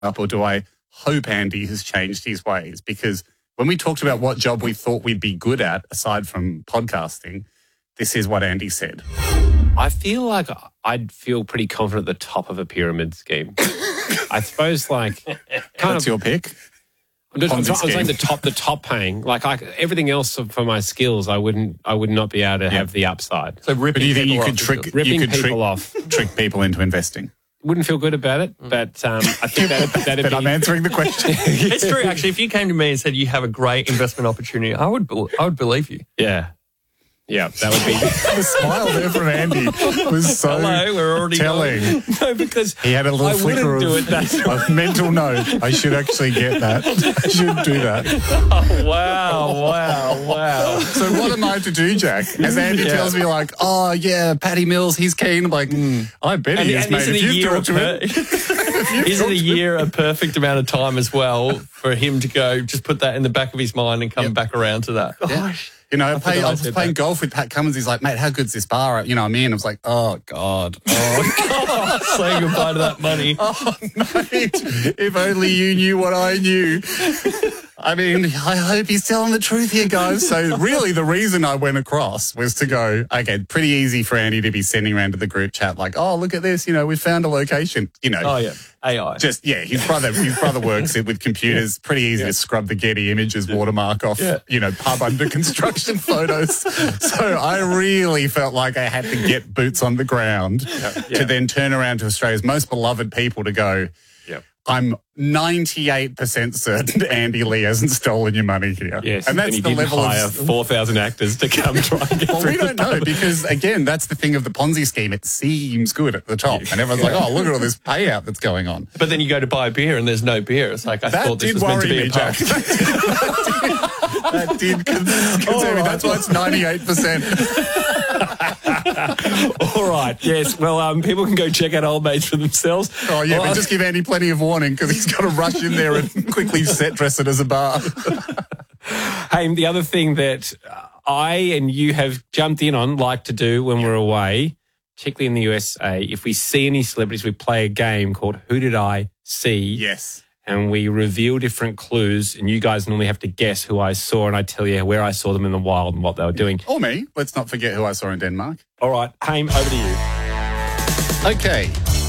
up, or do I hope Andy has changed his ways? Because when we talked about what job we thought we'd be good at, aside from podcasting, this is what Andy said. I feel like I'd feel pretty confident at the top of a pyramid scheme. I suppose, like, That's your pick? I'm saying the top paying. Like, everything else for my skills, I would not be able to have the upside. So ripping But do you think people you could off trick is good. you could people off? trick people into investing? Wouldn't feel good about it, but I think that'd But be... I'm answering the question. It's true, actually. If you came to me and said you have a great investment opportunity, I would believe you. Yeah, that would be... The smile there from Andy was so Hello, we're already telling. No, because He had a little flicker of mental note. I should actually get that. I should do that. Wow. So what am I to do, Jack? As Andy tells me, like, oh, yeah, Paddy Mills, he's keen. I'm like, I bet he is, mate. If you've talked to him. Isn't a year a perfect amount of time as well for him to go, just put that in the back of his mind and come back around to that? Yeah. You know, I was playing golf with Pat Cummins. He's like, mate, how good's this bar? You know, I'm in. I was like, oh, God. Say goodbye to that money. Oh, mate, if only you knew what I knew. I mean, I hope he's telling the truth here, guys. So really the reason I went across was to go, okay, pretty easy for Andy to be sending around to the group chat like, oh, look at this, you know, we found a location, you know. Oh, yeah. AI. Just, yeah, his brother works with computers. Pretty easy to scrub the Getty Images watermark off, you know, pub under construction photos. So I really felt like I had to get boots on the ground to then turn around to Australia's most beloved people to go, I'm 98% certain Andy Lee hasn't stolen your money here. Yes, and that's he the didn't level hire 4,000 actors to come try and get Well, through we don't know because, again, that's the thing of the Ponzi scheme. It seems good at the top. And everyone's like, oh, look at all this payout that's going on. But then you go to buy a beer and there's no beer. It's like, I thought this was meant to be a pub. That did concern me. That's why it's 98%. All right, yes. Well, people can go check out Old Mates for themselves. Oh, yeah, but just give Andy plenty of warning because he's got to rush in there and quickly set dress it as a bar. Hey, the other thing that I and you have jumped in on, like to do when we're away, particularly in the USA, if we see any celebrities, we play a game called Who Did I See? Yes. And we reveal different clues, and you guys normally have to guess who I saw, and I tell you where I saw them in the wild and what they were doing. Or me. Let's not forget who I saw in Denmark. All right, Haim, over to you. Okay.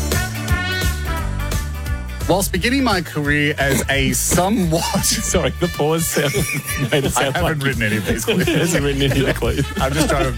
Whilst beginning my career as a somewhat... Sorry, the pause sound made it sound I haven't written any of these clues. He hasn't written any of the clues. I'm just trying to...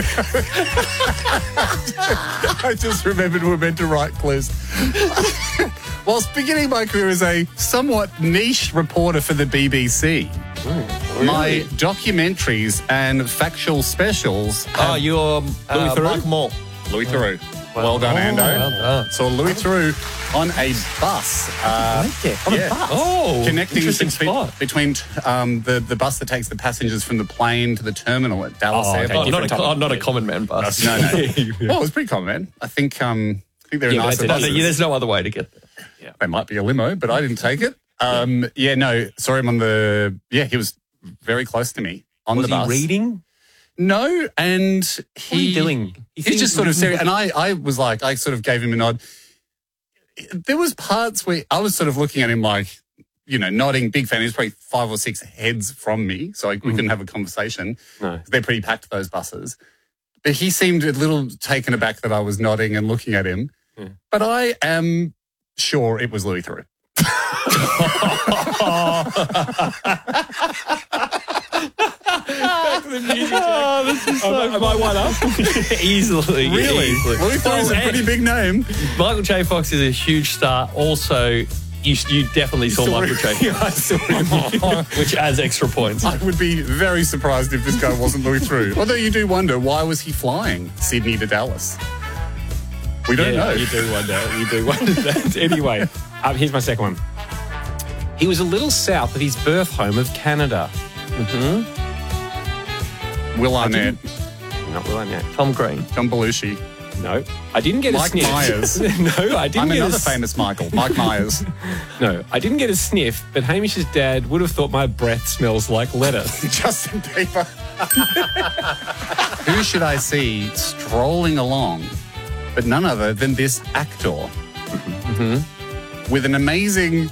I just remembered we're meant to write clues. Whilst beginning my career as a somewhat niche reporter for the BBC, my documentaries and factual specials... you're Louis Theroux? Mike Moore. Louis Theroux. Well done, Ando. Well done. Saw Louis Theroux on a bus. On a bus? Oh, connecting interesting spot. between the bus that takes the passengers from the plane to the terminal at Dallas Airport. Not a common man bus. No. Well, it was pretty common, man. I think they're nicer buses. There's no other way to get there. Yeah. They might be a limo, but I didn't take it. Saw him on the... Yeah, he was very close to me on the bus. Was he reading? No, and What are you doing? He's just sort of serious. And I was like, I sort of gave him a nod. There was parts where I was sort of looking at him like, you know, nodding, big fan. He was probably 5 or 6 heads from me, so we couldn't have a conversation. No. They're pretty packed, those buses. But he seemed a little taken aback that I was nodding and looking at him. Yeah. But I am sure it was Louis Theroux. Back to the music. This is am I one up? Easily. Really? Easily. Louis Theroux's a pretty big name. Michael J. Fox is a huge star. Also, you definitely saw Michael J. Yeah, I saw him. Which adds extra points. I would be very surprised if this guy wasn't Louis Theroux. Although you do wonder, why was he flying Sydney to Dallas? We don't know. You do wonder that. Anyway, here's my second one. He was a little south of his birth home of Canada. Will Arnett. Not Will Arnett. Tom Green. John Belushi. No. I didn't get Mike a sniff. Myers. No, I didn't I'm get another famous Michael. Mike Myers. No, I didn't get a sniff, but Hamish's dad would have thought my breath smells like lettuce. Justin Bieber. Who should I see strolling along, but none other than this actor? with an amazing